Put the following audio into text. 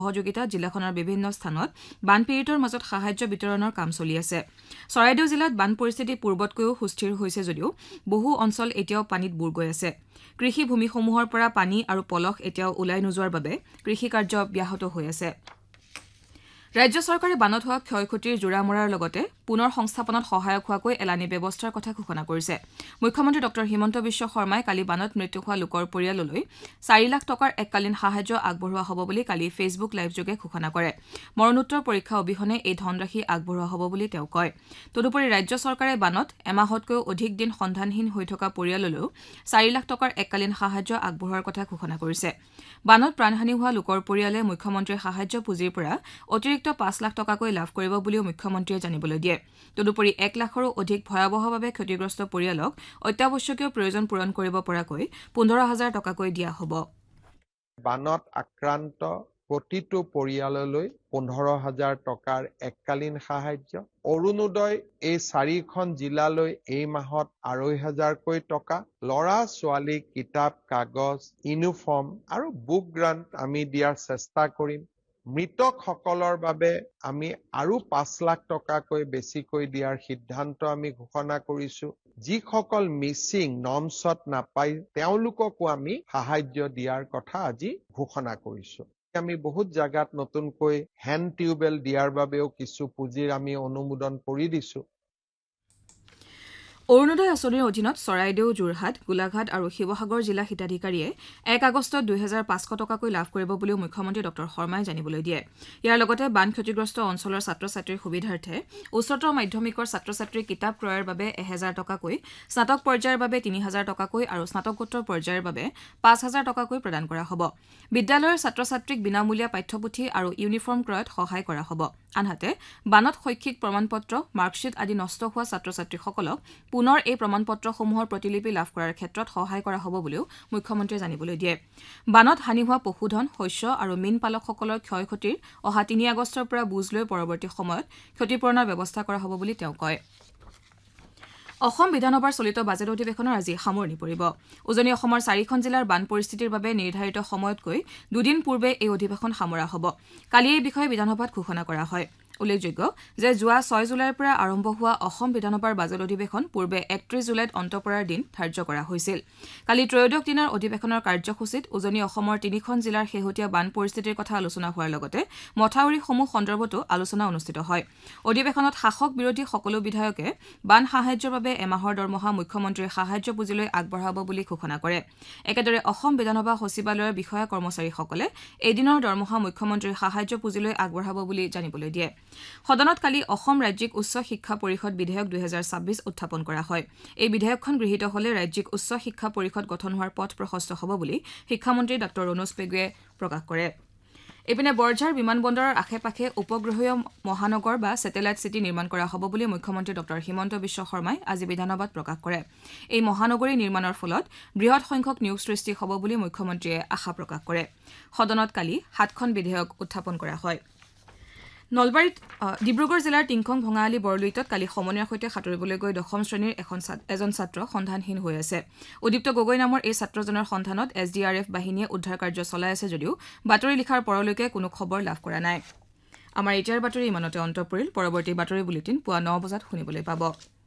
সহযোগিতা জিলাখনৰ বিভিন্ন স্থানত বানপীড়িতৰ মাজত সাহায্য বিতৰণৰ কাম চলি আছে চৰাইদেউ জিলাত বান পৰিস্থিতি পূৰ্বতকৈও সুস্থিৰ হৈছে যদিও বহু অঞ্চল এতিয়াও পানীত বুৰ গৈ আছে কৃষি ভূমিসমূহৰ পৰা পানী আৰু পলস এতিয়াও ওলাই নোযোৱাৰ বাবে কৃষি কাৰ্য ব্যাহত হৈ আছে ৰাজ্য চৰকাৰে বানত হোৱা ক্ষয়ক্ষতিৰ জোৰা মৰাৰ লগতে পুনৰ সংস্থাপনত সহায়ক হোৱাকৈ এলানি ব্যৱস্থাৰ কথা ঘোষণা কৰিছে মুখ্যমন্ত্ৰী ডক্টৰ হিমন্ত বিশ্ব শৰ্মাই কালি বানত মৃত্যু হোৱা লোকৰ পৰিয়াললৈ 4 লাখ টকাৰ এককালীন সাহায্য আগবঢ়োৱা হ'ব বুলি কালি ফেচবুক লাইভযোগে ঘোষণা কৰে মৰণোত্তৰ পৰীক্ষা অবিহনে এই ধনৰাশি আগবঢ়োৱা হ'ব বুলি তেওঁ কয় তদুপৰি ৰাজ্য চৰকাৰে বানত এমাহতকৈও অধিক দিন সন্ধানহীন হৈ থকা পৰিয়াললৈও 4 লাখ টকাৰ এককালীন সাহায্য আগবঢ়োৱাৰ কথা ঘোষণা কৰিছে বানত প্ৰাণহানি হোৱা লোকৰ পৰিয়ালে মুখ্যমন্ত্ৰীৰ সাহায্য পুঁজিৰ পৰা অতিৰিক্ত 5 লাখ টকাকৈ লাভ কৰিব বুলিও মুখ্যমন্ত্ৰীয়ে জানিবলৈ দিয়ে তদুপৰি 1 লাখৰো অধিক ভয়াৱহভাৱে ক্ষতিগ্ৰস্ত পৰিয়ালক অত্যাৱশ্যকীয় প্ৰয়োজন পূৰণ কৰিব পৰাকৈ 15,000 টকাকৈ দিয়া হ'ব বানত আক্ৰান্ত প্ৰতিটো পৰিয়াললৈ 15,000 টকাৰ এককালীন সাহায্য অৰুণোদয় এই 4খন জিলালৈ এই মাহত 2,500কৈ টকা লৰা ছোৱালী কিতাপ কাগজ ইউনিফৰ্ম আৰু বুক গ্ৰান্ট আমি দিয়াৰ চেষ্টা কৰিম মৃতকসকলৰ বাবে আমি আৰু 5 লাখ টকাকৈ বেছিকৈ দিয়াৰ সিদ্ধান্ত আমি ঘোষণা কৰিছো যিসকল মিছিং নমছত নাপাই তেওঁলোককো আমি সাহায্য দিয়াৰ কথা আজি ঘোষণা কৰিছো আমি বহুত জায়গাত নতুনকৈ হেণ্ড টিউবেল দিয়াৰ বাবেও কিছু পুঁজিৰ আমি অনুমোদন কৰি দিছো অৰুণোদয় আঁচনিৰ অধীনত চৰাইদেউ যোৰহাট গোলাঘাট আৰু শিৱসাগৰ জিলা হিতাধিকাৰীয়ে 1 আগষ্টত 2,500 টকাকৈ লাভ কৰিব বুলিও মুখ্যমন্ত্ৰী ডক্টৰ শৰ্মাই জানিবলৈ দিয়ে ইয়াৰ লগতে বান ক্ষতিগ্ৰস্ত অঞ্চলৰ ছাত্ৰ ছাত্ৰীৰ সুবিধাৰ্থে উচ্চতৰ মাধ্যমিকৰ ছাত্ৰ ছাত্ৰীৰ কিতাপ ক্ৰয়ৰ বাবে 1,000 টকাকৈ স্নাতক পৰ্যায়ৰ বাবে 3,000 টকাকৈ আৰু স্নাতকোত্তৰ পৰ্যায়ৰ বাবে 5,000 টকাকৈ প্ৰদান কৰা হ'ব বিদ্যালয়ৰ ছাত্ৰ ছাত্ৰীক বিনামূলীয়া পাঠ্যপুথি আৰু ইউনিফৰ্ম ক্ৰয়ত সহায় কৰা হ'ব আনহাতে বানত শৈক্ষিক প্ৰমাণপত্ৰ মাৰ্কশ্বিট আদি নষ্ট হোৱা ছাত্ৰ ছাত্ৰীসকলক পুনৰ এই প্ৰমাণপত্ৰসমূহৰ প্ৰতিলিপি লাভ কৰাৰ ক্ষেত্ৰত সহায় কৰা হ'ব বুলিও মুখ্যমন্ত্ৰীয়ে জানিবলৈ দিয়ে বানত হানি হোৱা পশুধন শস্য আৰু মীন পালকসকলৰ ক্ষয়ক্ষতিৰ অহা 3 আগষ্টৰ পৰা বুজ লৈ পৰৱৰ্তী সময়ত ক্ষতিপূৰণৰ ব্যৱস্থা কৰা হ'ব বুলি তেওঁ কয় অসম বিধানসভাৰ চলিত বাজেট অধিৱেশনৰ আজি সামৰণি পৰিব উজনি অসমৰ 4খন জিলাৰ বান পৰিস্থিতিৰ বাবে নিৰ্ধাৰিত সময়তকৈ দুদিন পূৰ্বে এই অধিৱেশন সামৰা হ'ব কালি এই বিষয়ে বিধানসভাত ঘোষণা কৰা হয় উল্লেখযোগ্য যে যোৱা 6 জুলাইৰ পৰা আৰম্ভ হোৱা অসম বিধানসভাৰ বাজেট অধিৱেশন পূৰ্বে 31 জুলাইত অন্ত পৰাৰ দিন ধাৰ্য কৰা হৈছিল কালি ত্ৰয়োদশ দিনৰ অধিৱেশনৰ কাৰ্যসূচীত উজনি অসমৰ 3খন জিলাৰ শেহতীয়া বান পৰিস্থিতিৰ কথা আলোচনা হোৱাৰ লগতে মথাউৰিসমূহ সন্দৰ্ভতো আলোচনা অনুষ্ঠিত হয় অধিৱেশনত শাসক বিৰোধী সকলো বিধায়কে বান সাহায্যৰ বাবে এমাহৰ দৰমহা মুখ্যমন্ত্ৰীৰ সাহায্য পুঁজিলৈ আগবঢ়াব বুলি ঘোষণা কৰে একেদৰে অসম বিধানসভা সচিবালয়ৰ বিষয়া কৰ্মচাৰীসকলে এদিনৰ দৰমহা মুখ্যমন্ত্ৰীৰ সাহায্য পুঁজিলৈ আগবঢ়াব বুলি জানিবলৈ দিয়ে সদনত কালি অসম ৰাজ্যিক উচ্চ শিক্ষা পৰিষদ বিধেয়ক 2026 উত্থাপন কৰা হয় এই বিধেয়কখন গৃহীত হলে ৰাজ্যিক উচ্চ শিক্ষা পৰিষদ গঠন হোৱাৰ পথ প্ৰশস্ত হ'ব বুলি শিক্ষামন্ত্ৰী ডঃ ৰণোজ পেগুৱে প্ৰকাশ কৰে এপিনে বৰঝাৰ বিমানবন্দৰৰ আশে-পাশে উপগ্ৰহীয় মহানগৰ বা স্যাটেলাইট সিটি নিৰ্মাণ কৰা হ'ব বুলি মুখ্যমন্ত্ৰী ডক্টৰ হিমন্ত বিশ্ব শৰ্মাই আজি বিধানসভাত প্ৰকাশ কৰে এই মহানগৰী নিৰ্মাণৰ ফলত বৃহৎ সংখ্যক নিয়োগ সৃষ্টি হ'ব বুলি মুখ্যমন্ত্ৰীয়ে আশা প্ৰকাশ কৰে সদনত কালি 7খন বিধেয়ক উত্থাপন কৰা হয় নলবাৰীত ডিব্ৰুগড় জিলাৰ টিংখং ভঙাআলি বৰলুইতত কালি সমনীয়াৰ সৈতে সাঁতুৰিবলৈ গৈ 10ম শ্ৰেণীৰ এজন ছাত্ৰ সন্ধানহীন হৈ আছে উদীপ্ত গগৈ নামৰ এই ছাত্ৰজনৰ সন্ধানত SDRF বাহিনীয়ে উদ্ধাৰ কাৰ্য চলাই আছে যদিও বাতৰি লিখাৰ পৰলৈকে কোনো খবৰ লাভ কৰা নাই আমাৰ এতিয়াৰ বাতৰি ইমানতে অন্ত পৰিল পৰৱৰ্তী বাতৰি বুলেটিন পুৱা 9 বজাত শুনিবলৈ পাব